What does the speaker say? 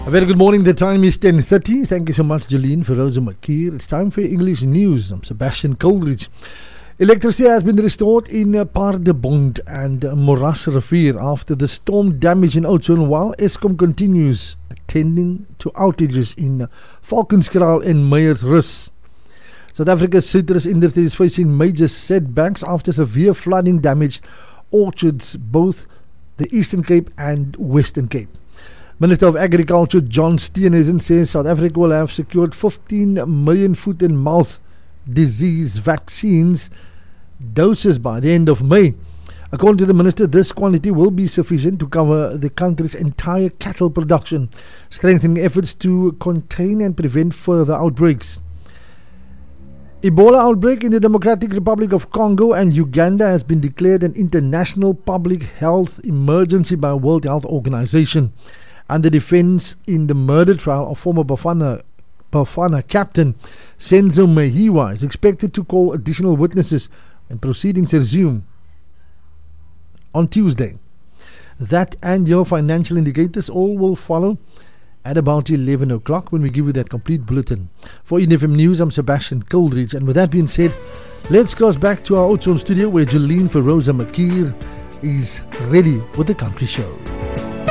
A very good morning. The time is 10:30. Thank you so much, Jolene Feroza Makir. It's time for English news. I'm Sebastian Coleridge. Electricity has been restored in Paarderbond and Morasrivier after the storm damage in Oudtshoorn, while Eskom continues attending to outages in Valkenskraal and Meyersrus. South Africa's citrus industry is facing major setbacks after severe flooding damaged orchards both the Eastern Cape and Western Cape. Minister of Agriculture John Steenhuisen says South Africa will have secured 15 million foot and mouth disease vaccines doses by the end of May. According to the minister, this quantity will be sufficient to cover the country's entire cattle production, strengthening efforts to contain and prevent further outbreaks. Ebola outbreak in the Democratic Republic of Congo and Uganda has been declared an international public health emergency by World Health Organization. And the defense in the murder trial of former Bafana captain Senzo Mehiwa is expected to call additional witnesses when proceedings resume on Tuesday. That and your financial indicators all will follow at about 11 o'clock when we give you that complete bulletin. For EDFM News, I'm Sebastian Coleridge. And with that being said, let's cross back to our Oudtshoorn studio where Jolene Feroza Makir is ready with the country show.